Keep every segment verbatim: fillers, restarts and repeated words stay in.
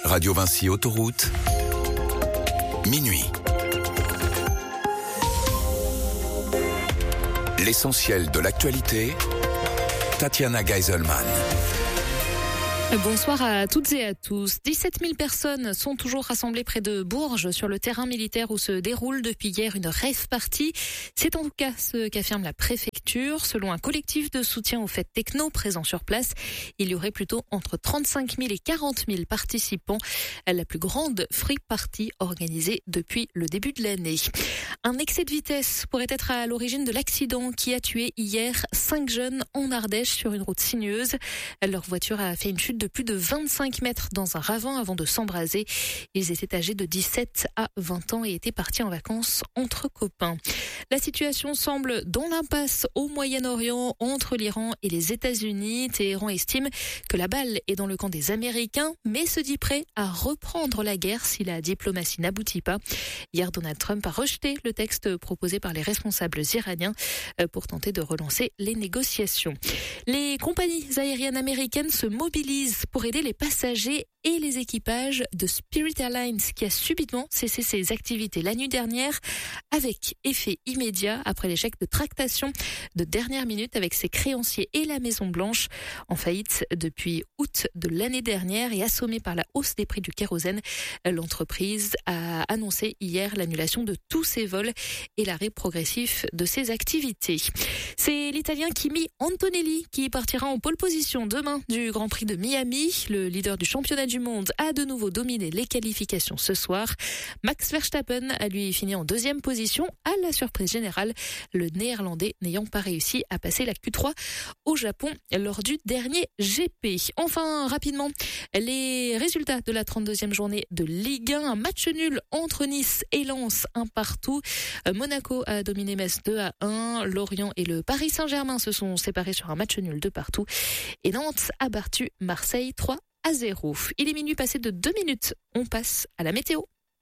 Radio Vinci Autoroute, minuit. L'essentiel de l'actualité, Tatiana Geiselman. Bonsoir à toutes et à tous. dix-sept mille personnes sont toujours rassemblées près de Bourges sur le terrain militaire où se déroule depuis hier une rave party. C'est en tout cas ce qu'affirme la préfecture. Selon un collectif de soutien aux fêtes techno présent sur place, il y aurait plutôt entre trente-cinq mille et quarante mille participants. La plus grande free party organisée depuis le début de l'année. Un excès de vitesse pourrait être à l'origine de l'accident qui a tué hier cinq jeunes en Ardèche sur une route sinueuse. Leur voiture a fait une chute de plus de vingt-cinq mètres dans un ravin avant de s'embraser. Ils étaient âgés de dix-sept à vingt ans et étaient partis en vacances entre copains. La situation semble dans l'impasse au Moyen-Orient entre l'Iran et les États-Unis. Téhéran estime que la balle est dans le camp des Américains, mais se dit prêt à reprendre la guerre si la diplomatie n'aboutit pas. Hier, Donald Trump a rejeté le texte proposé par les responsables iraniens pour tenter de relancer les négociations. Les compagnies aériennes américaines se mobilisent pour aider les passagers et les équipages de Spirit Airlines qui a subitement cessé ses activités la nuit dernière avec effet immédiat après l'échec de tractation de dernière minute avec ses créanciers et la Maison Blanche en faillite depuis août de l'année dernière et assommée par la hausse des prix du kérosène. L'entreprise a annoncé hier l'annulation de tous ses vols et l'arrêt progressif de ses activités. C'est l'Italien Kimi Antonelli qui partira en pole position demain du Grand Prix de Miami. Le leader du championnat du monde a de nouveau dominé les qualifications ce soir. Max Verstappen a lui fini en deuxième position à la surprise générale, le néerlandais n'ayant pas réussi à passer la Q trois au Japon lors du dernier G P. Enfin, rapidement, les résultats de la trente-deuxième journée de Ligue un. Un match nul entre Nice et Lens, un partout. Monaco a dominé Metz deux à un. Lorient et le Paris Saint-Germain se sont séparés sur un match nul de partout. Et Nantes a battu Marseille trois à zéro. Il est minuit passé de deux minutes. On passe à la météo.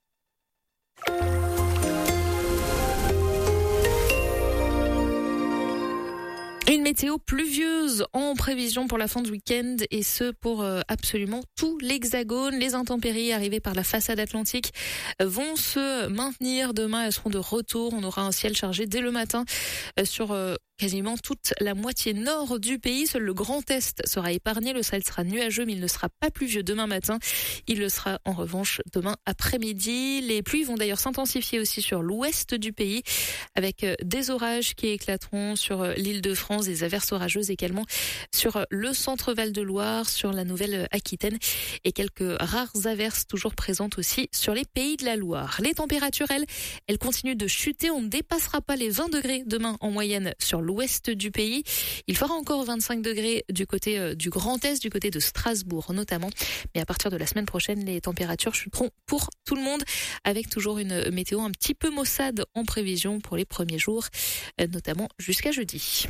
Une météo pluvieuse en prévision pour la fin du week-end et ce pour euh, absolument tout l'hexagone. Les intempéries arrivées par la façade atlantique vont se maintenir. Demain, elles seront de retour. On aura un ciel chargé dès le matin euh, sur euh, quasiment toute la moitié nord du pays. Seul le Grand Est sera épargné. Le ciel sera nuageux, mais il ne sera pas pluvieux demain matin. Il le sera en revanche demain après-midi. Les pluies vont d'ailleurs s'intensifier aussi sur l'ouest du pays avec euh, des orages qui éclateront sur euh, l'île de France. Des averses orageuses également sur le centre Val-de-Loire, sur la Nouvelle-Aquitaine et quelques rares averses toujours présentes aussi sur les pays de la Loire. Les températures, elles, elles continuent de chuter. On ne dépassera pas les vingt degrés demain en moyenne sur l'ouest du pays. Il fera encore vingt-cinq degrés du côté du Grand Est, du côté de Strasbourg notamment. Mais à partir de la semaine prochaine, les températures chuteront pour tout le monde avec toujours une météo un petit peu maussade en prévision pour les premiers jours, notamment jusqu'à jeudi.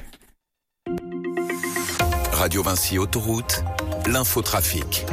Radio Vinci Autoroute, l'infotrafic.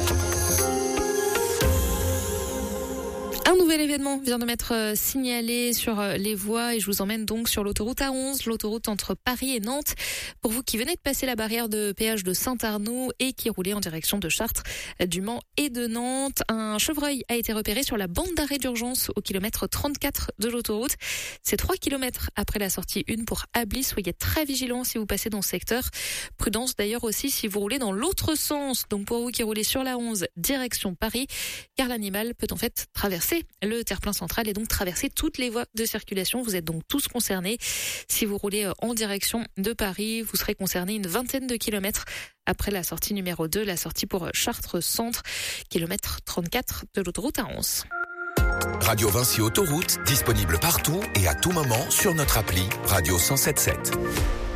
Un nouvel événement vient de m'être signalé sur les voies et je vous emmène donc sur l'autoroute A onze, l'autoroute entre Paris et Nantes. Pour vous qui venez de passer la barrière de péage de Saint-Arnaud et qui roulez en direction de Chartres, du Mans et de Nantes, un chevreuil a été repéré sur la bande d'arrêt d'urgence au kilomètre trente-quatre de l'autoroute. C'est trois kilomètres après la sortie un pour Ablis. Soyez très vigilants si vous passez dans ce secteur. Prudence d'ailleurs aussi si vous roulez dans l'autre sens. Donc pour vous qui roulez sur la onze, direction Paris, car l'animal peut en fait traverser le terre-plein central et donc traverser toutes les voies de circulation. Vous êtes donc tous concernés. Si vous roulez en direction de Paris, vous serez concernés une vingtaine de kilomètres après la sortie numéro deux, la sortie pour Chartres Centre, kilomètre trente-quatre de l'autoroute A onze. Radio Vinci Autoroute, disponible partout et à tout moment sur notre appli Radio cent soixante-dix-sept.